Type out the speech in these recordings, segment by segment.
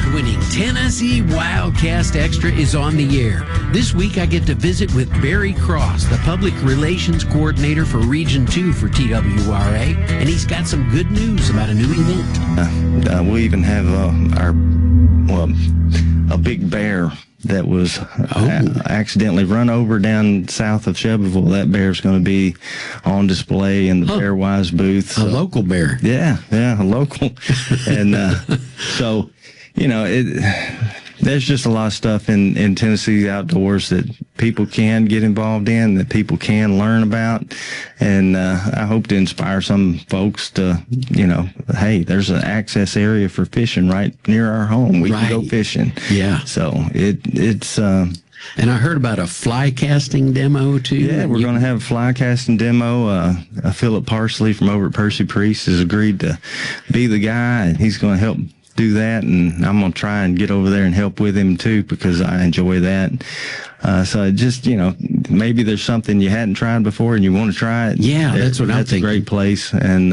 award-winning Tennessee Wildcast Extra is on the air. This week I get to visit with Barry Cross, the Public Relations Coordinator for Region 2 for TWRA, and he's got some good news about a new event. We even have a big bear that was accidentally run over down south of Shelbyville. That bear's going to be on display in the Bear Wise booth. A local bear. Yeah, a local. And so, there's just a lot of stuff in Tennessee outdoors that people can get involved in, that people can learn about. And I hope to inspire some folks to, hey, there's an access area for fishing right near our home. We can go fishing. Yeah. So it's... and I heard about a fly casting demo, too. Yeah, we're going to have a fly casting demo. Philip Parsley from over at Percy Priest has agreed to be the guy, and he's going to help do that, and I'm going to try and get over there and help with him too, because I enjoy that. So just, maybe there's something you hadn't tried before and you want to try it. Yeah, that's what I'm thinking. That's a great place. And,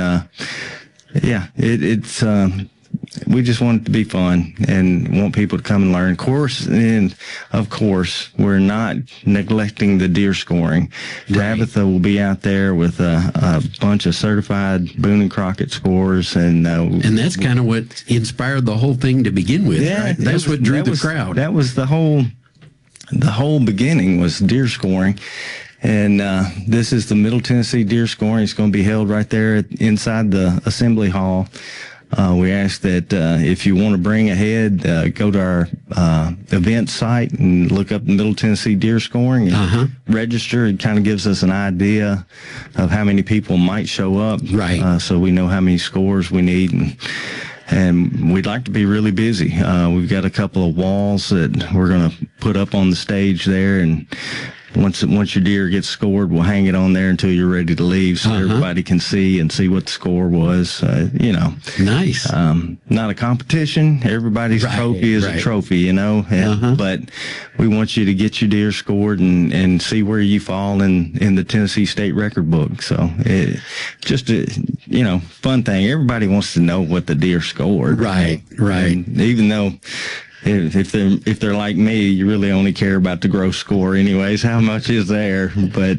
it's we just want it to be fun and want people to come and learn. Of course, we're not neglecting the deer scoring. Right. Tabitha will be out there with a bunch of certified Boone and Crockett scores, and that's kind of what inspired the whole thing to begin with. Yeah, right? That's what drew the crowd. That was the whole beginning was deer scoring. And this is the Middle Tennessee Deer Scoring. It's going to be held right there inside the Assembly Hall. We ask that if you want to bring a head, go to our event site and look up the Middle Tennessee Deer Scoring and register. It kind of gives us an idea of how many people might show up, right? So we know how many scores we need, and we'd like to be really busy. We've got a couple of walls that we're going to put up on the stage there, and once your deer gets scored, we'll hang it on there until you're ready to leave, so everybody can see what the score was. Nice. Not a competition. Everybody's trophy is a trophy, but we want you to get your deer scored and see where you fall in the Tennessee State Record Book. So just a fun thing. Everybody wants to know what the deer scored. Right. And even though if they're like me, you really only care about the gross score anyways. How much is there? But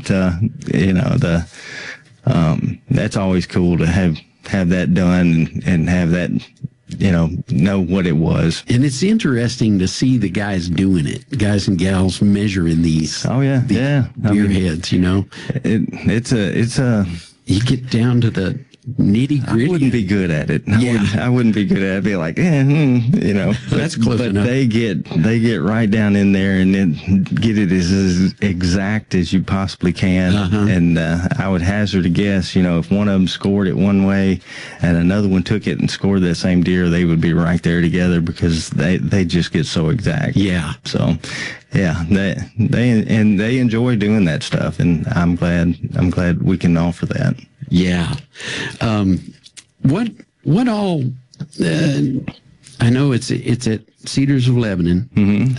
that's always cool to have that done and have that know what it was. And it's interesting to see the guys doing it, guys and gals measuring these. Deer heads. It's a you get down to the nitty-gritty. I wouldn't be good at it. I wouldn't be good at it. I'd be like, That's close enough. They get right down in there and then get it as exact as you possibly can. And I would hazard a guess, if one of them scored it one way and another one took it and scored that same deer, they would be right there together because they just get so exact. Yeah. So, they enjoy doing that stuff, and I'm glad we can offer that. Yeah. What all? I know it's at Cedars of Lebanon.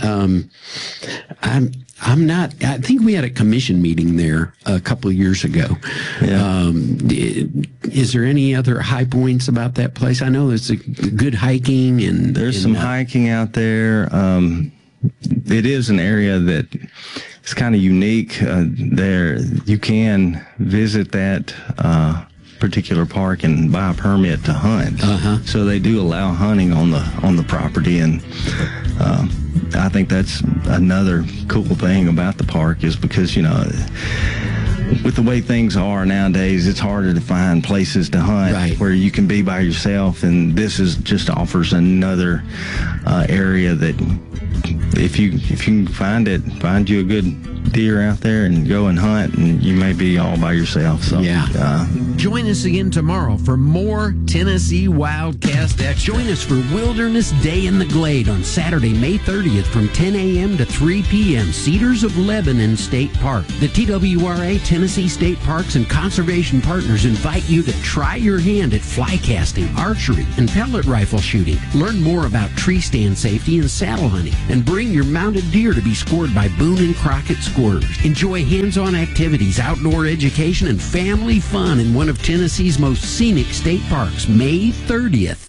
I'm not. I think we had a commission meeting there a couple of years ago. Yeah. Is there any other high points about that place? I know there's a good hiking and there's some hiking out there. It is an area that is kind of unique. There, you can visit that particular park and buy a permit to hunt. So they do allow hunting on the property, and I think that's another cool thing about the park is because with the way things are nowadays, it's harder to find places to hunt where you can be by yourself, and this just offers another area that if you can find you a good deer out there and go and hunt, and you may be all by yourself. So join us again tomorrow for more Tennessee Wildcast Extra. Join us for Wilderness Day in the Glade on Saturday, May 30th from 10 a.m. to 3 p.m. Cedars of Lebanon State Park. The TWRA, Tennessee State Parks, and Conservation Partners invite you to try your hand at fly casting, archery, and pellet rifle shooting. Learn more about tree stand safety and saddle hunting, and bring your mounted deer to be scored by Boone and Crockett Scorers. Enjoy hands-on activities, outdoor education, and family fun in one of Tennessee's most scenic state parks, May 30th.